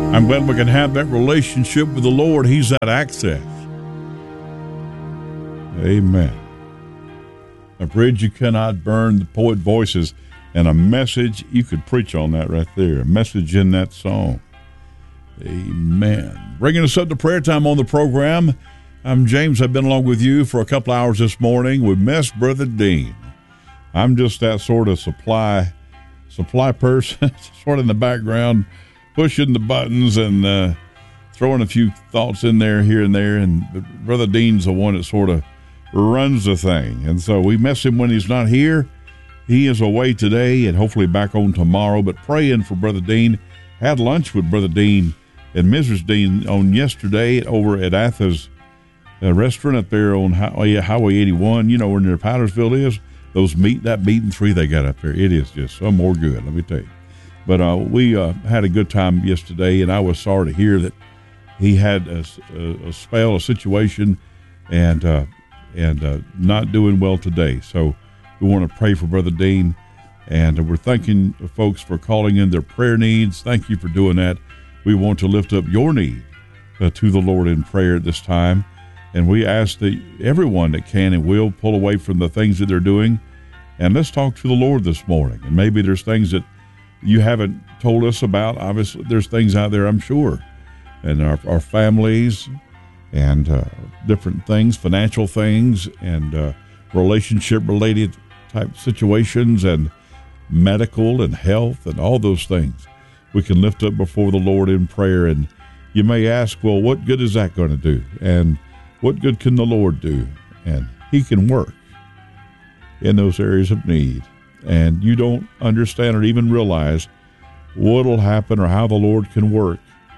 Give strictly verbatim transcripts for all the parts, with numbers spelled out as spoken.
I'm glad we can have that relationship with the Lord. He's that access. Amen. A bridge you cannot burn, the poet voices, and a message, you could preach on that right there, a message in that song. Amen. Bringing us up to prayer time on the program, I'm James. I've been along with you for a couple hours this morning. We missed Brother Dean. I'm just that sort of supply supply person, sort of in the background, pushing the buttons and uh, throwing a few thoughts in there, here and there. And Brother Dean's the one that sort of runs the thing. And so we miss him when he's not here. He is away today and hopefully back on tomorrow. But praying for Brother Dean. Had lunch with Brother Dean and Missus Dean on yesterday over at Atha's uh, restaurant up there on Highway eighty-one. You know where near Powdersville is. Those meat, that meat and three they got up there. It is just some more good, let me tell you. But uh, we uh, had a good time yesterday, and I was sorry to hear that he had a, a, a spell, a situation, and uh, and uh, not doing well today. So we want to pray for Brother Dean, and we're thanking folks for calling in their prayer needs. Thank you for doing that. We want to lift up your need uh, to the Lord in prayer at this time, and we ask that everyone that can and will pull away from the things that they're doing, and let's talk to the Lord this morning. And maybe there's things that you haven't told us about. Obviously, there's things out there, I'm sure, and our, our families and uh, different things, financial things, and uh, relationship-related type situations, and medical and health, and all those things we can lift up before the Lord in prayer. And you may ask, well, what good is that going to do? And what good can the Lord do? And He can work in those areas of need. And you don't understand or even realize what will happen or how the Lord can work.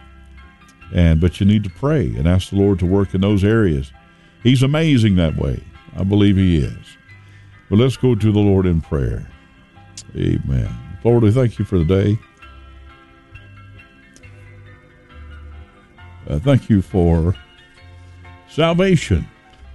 And but you need to pray and ask the Lord to work in those areas. He's amazing that way. I believe He is. But let's go to the Lord in prayer. Amen. Lord, we thank you for the day. Uh, thank you for salvation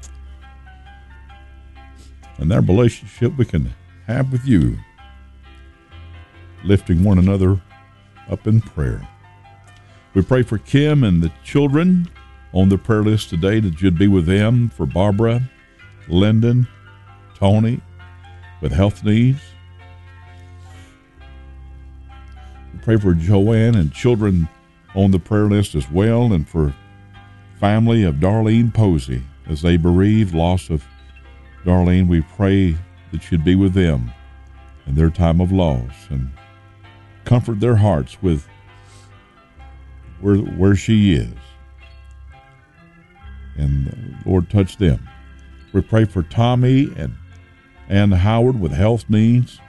and that relationship we can have with you, lifting one another up in prayer. We pray for Kim and the children on the prayer list today, that you'd be with them, for Barbara, Lyndon, Tony, with health needs. We pray for Joanne and children on the prayer list as well, and for family of Darlene Posey as they bereave loss of Darlene. We pray that you'd be with them in their time of loss and comfort their hearts with where where she is. And uh, Lord, touch them. We pray for Tommy and Ann Howard with health needs.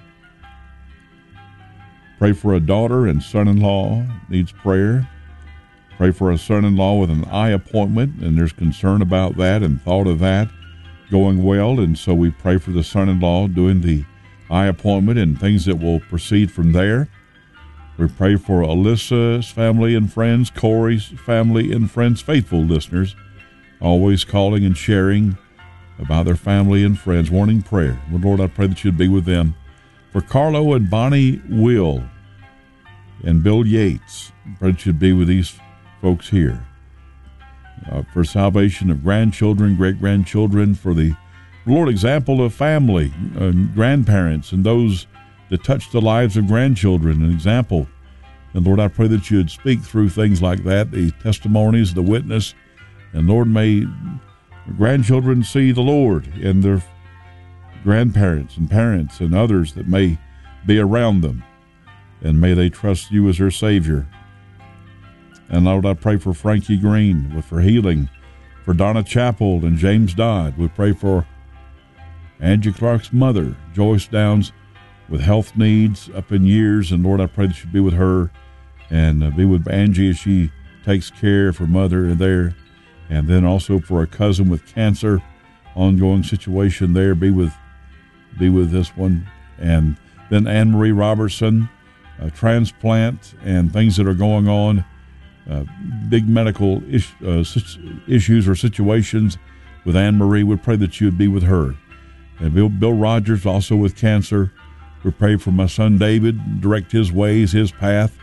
Pray for a daughter and son-in-law needs prayer. Pray for a son-in-law with an eye appointment, and there's concern about that and thought of that going well. And so we pray for the son-in-law doing the eye appointment and things that will proceed from there. We pray for Alyssa's family and friends, Corey's family and friends, faithful listeners, always calling and sharing about their family and friends, wanting prayer. Well, Lord, I pray that you'd be with them. For Carlo and Bonnie Will and Bill Yates, I pray that you'd be with these folks here. Uh, for salvation of grandchildren, great-grandchildren, for the Lord example of family, uh, grandparents, and those that touch the lives of grandchildren, an example. And Lord, I pray that you'd speak through things like that, the testimonies, the witness, and Lord, may grandchildren see the Lord in their grandparents and parents and others that may be around them, and may they trust you as their Savior. And Lord, I pray for Frankie Green for healing, for Donna Chappell and James Dodd. We pray for Angie Clark's mother, Joyce Downs, with health needs up in years. And Lord, I pray that you be with her and uh, be with Angie as she takes care of her mother there. And then also for a cousin with cancer, ongoing situation there. Be with, be with this one. And then Anne Marie Robertson, a transplant and things that are going on. Uh, big medical is, uh, issues or situations with Anne Marie. We pray that you would be with her. And Bill, Bill Rogers also with cancer. We pray for my son David, direct his ways, his path.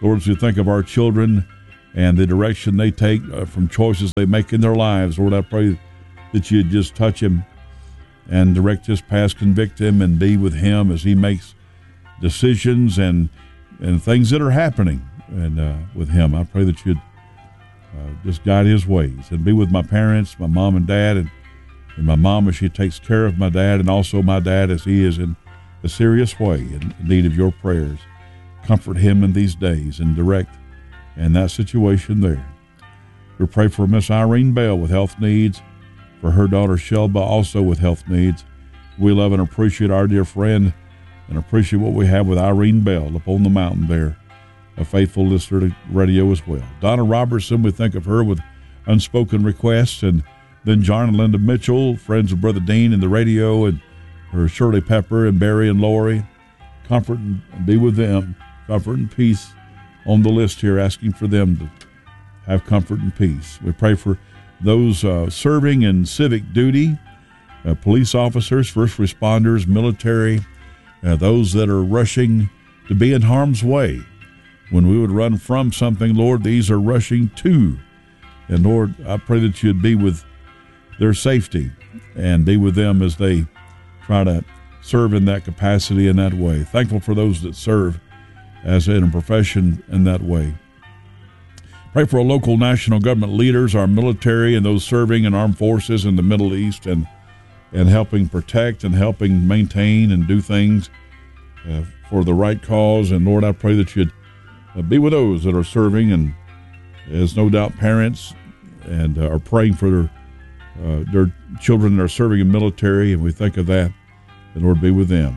Lord, as we think of our children and the direction they take uh, from choices they make in their lives, Lord, I pray that you'd just touch him and direct his path, convict him, and be with him as he makes decisions and and things that are happening and uh, with him. I pray that you'd uh, just guide his ways and be with my parents, my mom and dad, and, and my mom as she takes care of my dad, and also my dad as he is in a serious way in need of your prayers. Comfort him in these days and direct in that situation there. We pray for Miss Irene Bell with health needs, for her daughter Shelba also with health needs. We love and appreciate our dear friend and appreciate what we have with Irene Bell up on the mountain there, a faithful listener to radio as well. Donna Robertson, we think of her with unspoken requests, and then John and Linda Mitchell, friends of Brother Dean and the radio, and her Shirley Pepper and Barry and Lori. Comfort and be with them. Comfort and peace on the list here, asking for them to have comfort and peace. We pray for those uh, serving in civic duty, uh, police officers, first responders, military, uh, those that are rushing to be in harm's way. When we would run from something, Lord, these are rushing to. And Lord, I pray that you'd be with their safety and be with them as they try to serve in that capacity in that way. Thankful for those that serve as in a profession in that way. Pray for our local national government leaders, our military, and those serving in armed forces in the Middle East, and and helping protect and helping maintain and do things uh, for the right cause. And Lord, I pray that you'd uh, be with those that are serving, and as no doubt parents and uh, are praying for their uh, their children that are serving in military, and we think of that. And Lord, be with them.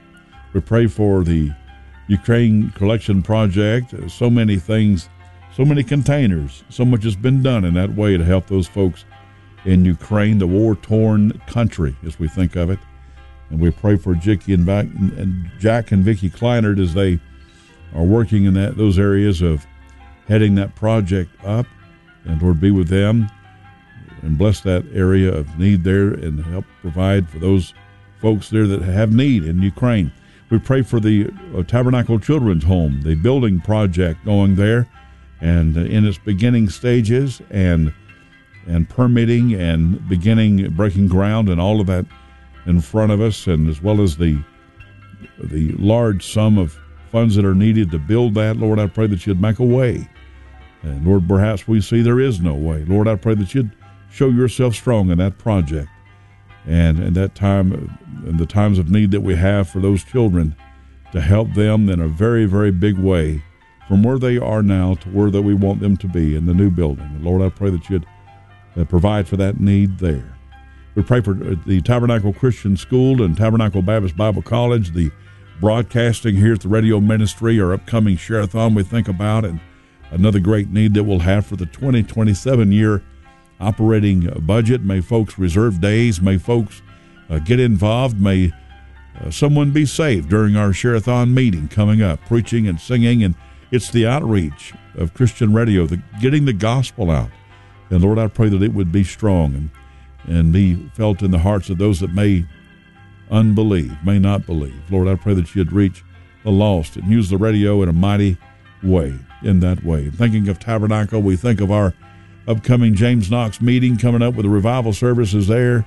We pray for the Ukraine Collection Project. So many things, so many containers, so much has been done in that way to help those folks in Ukraine, the war-torn country, as we think of it. And we pray for Jackie and, Back, and Jack and Vicki Kleinert as they are working in that those areas of heading that project up. And Lord, be with them and bless that area of need there and help provide for those folks there that have need in Ukraine. We pray for the uh, Tabernacle Children's Home, the building project going there, and uh, in its beginning stages, and and permitting and beginning breaking ground and all of that in front of us, and as well as the the large sum of funds that are needed to build that. Lord, I pray that you'd make a way. And Lord, perhaps we see there is no way. Lord, I pray that you'd show yourself strong in that project. And in that time, in the times of need that we have for those children, to help them in a very, very big way from where they are now to where that we want them to be in the new building. And Lord, I pray that you'd uh, provide for that need there. We pray for the Tabernacle Christian School and Tabernacle Baptist Bible College, the broadcasting here at the radio ministry, our upcoming Share-a-thon we think about, and another great need that we'll have for the twenty twenty-seven year operating budget. May folks reserve days. May folks uh, get involved. May uh, someone be saved during our Share-a-thon meeting coming up, preaching and singing. And it's the outreach of Christian radio, the getting the gospel out. And Lord, I pray that it would be strong and, and be felt in the hearts of those that may unbelieve, may not believe. Lord, I pray that you'd reach the lost and use the radio in a mighty way in that way. Thinking of Tabernacle, we think of our upcoming James Knox meeting coming up with the revival services there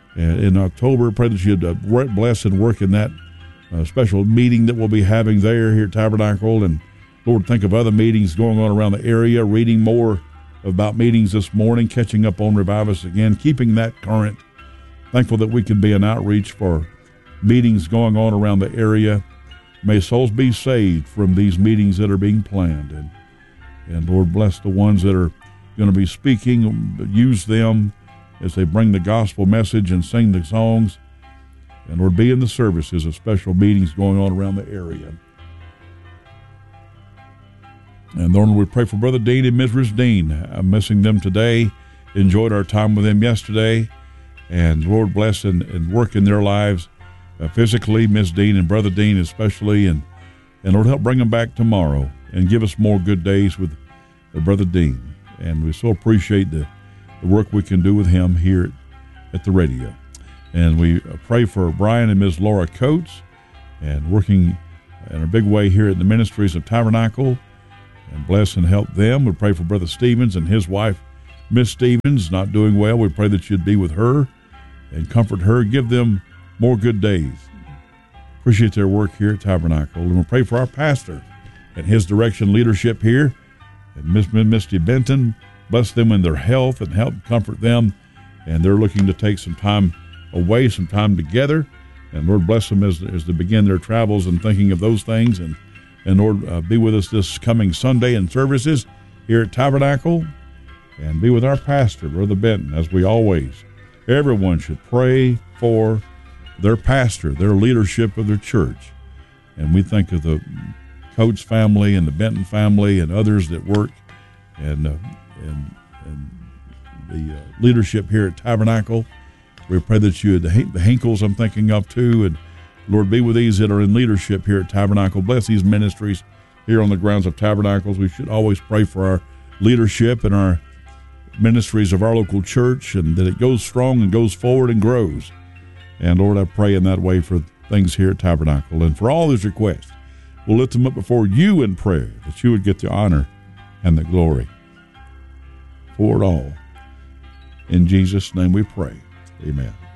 in October. Pray that you'd bless and work in that uh, special meeting that we'll be having there here at Tabernacle. And Lord, think of other meetings going on around the area, reading more about meetings this morning, catching up on Revive again, keeping that current. Thankful that we can be an outreach for meetings going on around the area. May souls be saved from these meetings that are being planned. And, and Lord, bless the ones that are going to be speaking. Use them as they bring the gospel message and sing the songs. And Lord, be in the services of special meetings going on around the area. And Lord, we pray for Brother Dean and Missus Dean. I'm missing them today. Enjoyed our time with them yesterday. And Lord, bless and, and work in their lives uh, physically, Miss Dean and Brother Dean especially. And, and Lord, help bring them back tomorrow and give us more good days with uh, Brother Dean. And we so appreciate the, the work we can do with him here at, at the radio. And we pray for Brian and Miz Laura Coates, and working in a big way here at the ministries of Tabernacle. and bless and help them. We pray for Brother Stevens and his wife, Miss Stevens, not doing well. We pray that you'd be with her and comfort her. Give them more good days. Appreciate their work here at Tabernacle. And we pray for our pastor and his direction leadership here. And Miss Misty Benton, bless them in their health and help comfort them. And they're looking to take some time away, some time together. And Lord, bless them as, as they begin their travels and thinking of those things. And, and Lord, uh, be with us this coming Sunday in services here at Tabernacle. And be with our pastor, Brother Benton, as we always. Everyone should pray for their pastor, their leadership of their church. And we think of the Coates family and the Benton family and others that work and, uh, and, and the uh, leadership here at Tabernacle. We pray that you, the, the Hinkles I'm thinking of too, and Lord, be with these that are in leadership here at Tabernacle. Bless these ministries here on the grounds of Tabernacles. We should always pray for our leadership and our ministries of our local church, and that it goes strong and goes forward and grows. And Lord, I pray in that way for things here at Tabernacle. And for all these requests, we'll lift them up before you in prayer, that you would get the honor and the glory for it all. In Jesus' name we pray. Amen.